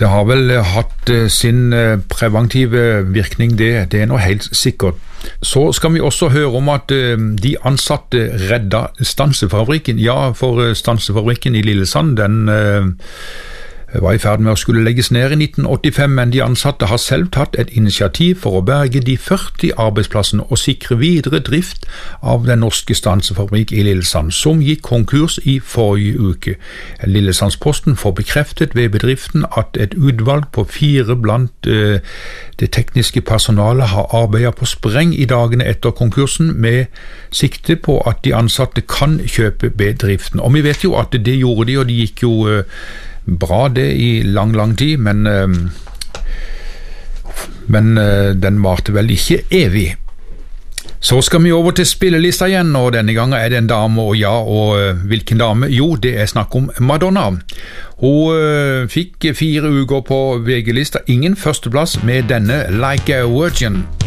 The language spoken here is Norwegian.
Det har vel hatt sin preventive virkning, det er noe helt sikkert. Så skal vi også høre om at de ansatte redda Stansefabrikken. Ja, for Stansefabrikken i Lillesand, den var i ferd med å skulle legges ned i 1985, men de ansatte har selv tatt et initiativ for å berge de 40 arbeidsplassene og sikre videre drift av den norske Stansefabrikk i Lillesand, som gikk konkurs i forrige uke. Lillesandsposten får bekreftet ved bedriften at et utvalg på 4 blant det tekniske personalet har arbeidet på spreng i dagene etter konkursen med sikte på at de ansatte kan kjøpe bedriften. Og vi vet jo at det gjorde de, og de gikk jo bra det i lang tid, men den varte vel ikke evig. Så skal vi over til spillelista igjen, og denne gangen er det en dame, og hvilken dame? Jo, det er snakk om Madonna. Hun fikk 4 uker på VG-lista, ingen førsteplass med denne Like a Virgin.